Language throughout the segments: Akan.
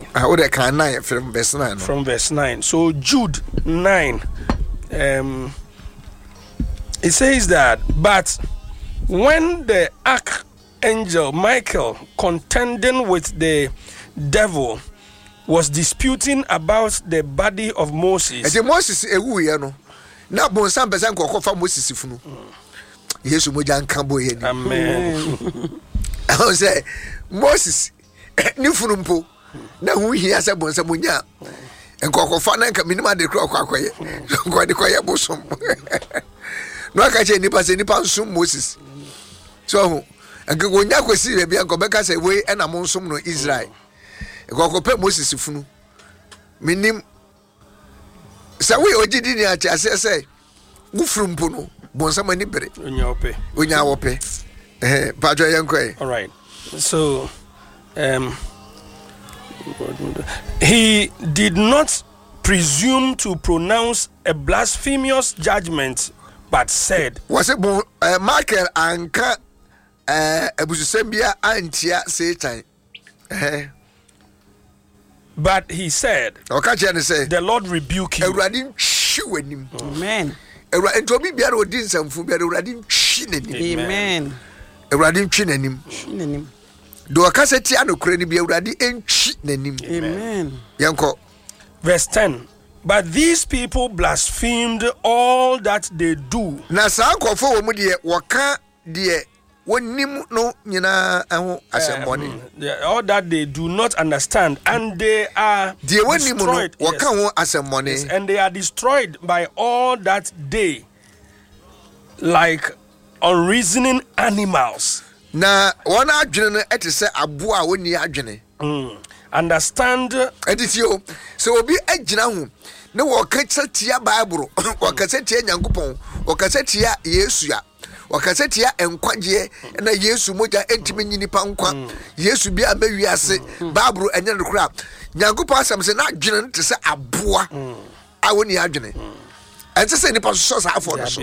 What I can 9 from verse 9. From verse 9. So Jude 9. It says that, but when the archangel Michael, contending with the devil, was disputing about the body of Moses. And Moses ewu ye no. Na bon san pesa nkoko fa Moses funu. Yesu moja nkan bo ye ni. Amen. I say Moses ni funu mpo na hu hia se bon san monya. Nkoko fa na nka minima de kro akwaye. Nkoko de kwaye bosom. No aka che nipa se nipa nsum Moses. So nka gonya kwesi be bia nkobeka se we na mo nsum no Israel. Nkoko pe Moses funu. Minim sa we ogidi ni acha say gufrumpo no bonsama ni bere onya wope pajo yankoi. All right, so he did not presume to pronounce a blasphemous judgment, but said, was it Michael anka ebususembia antia Satan. But he said, the Lord rebuke you. Amen. Amen. Amen. Verse 10. But these people blasphemed all that they do. All that they do not understand, and they are destroyed. Yes, and they are destroyed by all that they, like unreasoning animals. Na one adwene et say aboa woni adwene. Understand editio so obi agina ho na wo ka tia Bible wo ka tia Nyankopon wo ka tia Yesu ya wakasetia enkwaje na Yesu moja entimi nyini pa nkwa Yesu bi abawiase Bible enye nokra Nyankopon asam se na adwene nte se aboa awoni adwene ente se ni pa so sa afọ no so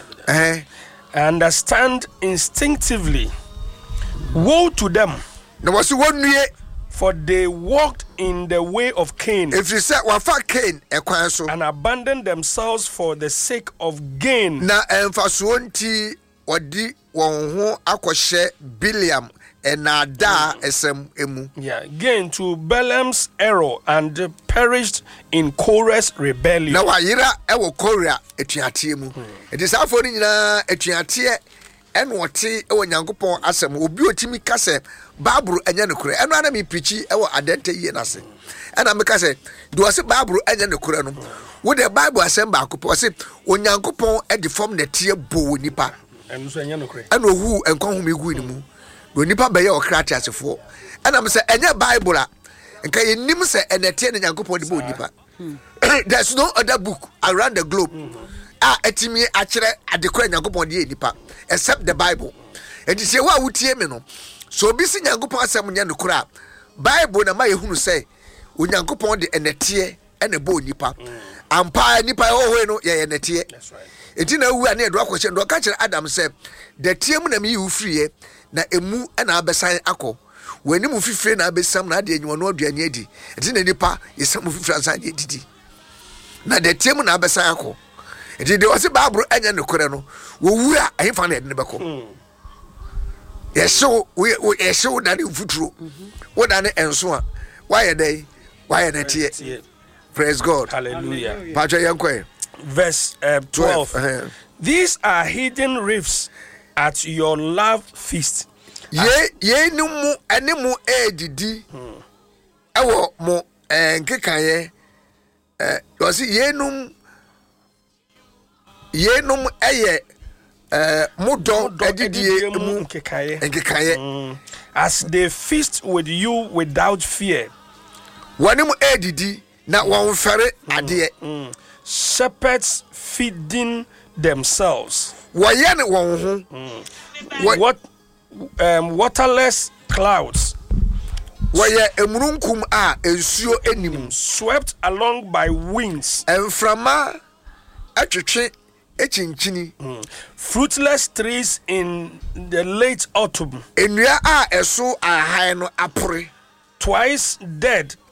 understand instinctively. Woe to them, na wasi wonue, for they walked in the way of Cain. If you say wafa Cain ekwan so and abandoned themselves for the sake of gain. Na emfaso nti odi won ho akohye Biliam enada esem emu. Yeah, gain to Balaam's error and perished in Korah's rebellion. Na wayira ewo Korah etuate mu. It is afọ ni nyina etuate enwote ewo Nyankopon asem obi otimi kase Bible enye nokure eno ana mi preachi ewo adente ye nase ena me kase do wase Bible enye nokure no wo de Bible asem ba akopọ wase Onyankopon e de form na tie bo nipa eno so enye nokure eno hu enkon hu megu ni mu do nipa be ye okrati asefo ena me se enye Bible a nka ye nim se enete na Nyankopon de bo nipa. There's no other book around the globe etimi akire adekora Nyankopon de nipa except the Bible. And you say wa wutie me no so obi si Nyankopon asem nya nokora Bible na ma yehunu say Onyankopon de enete ene bo nipa ampa nipa hoho no ye enete. That's right. Enti na wu ane edo akwoche ndo ka kire Adam say the tiem na me yu free na emu na abesan akọ wani mu fifire na abesam na de enwo no aduane adi enti na nipa yesam mu fifire ansa de didi na the tiem na abesan akọ enti de wase Bible anya nokora no wo wura ahemfa na ede ne beko. Yesho dani futuro wo dani enso a why dey tie. Praise God. Hallelujah. Pacha yankwe. Verse 12. These are hidden rifts at your love feast. Ye no mu ene mu edidi ewo mo nkekaye was yenum eye mudon edidie mu nkekaye as they feast with you without fear. Wanim edidi na won fere ade. Shepherds feeding themselves. Wayane won ho. Waterless clouds. Waye emurunkum a ensuo enim, swept along by winds. Enframa atwetwe echinchini. Fruitless trees in the late autumn. Enua a eso ahan no apore. Twice dead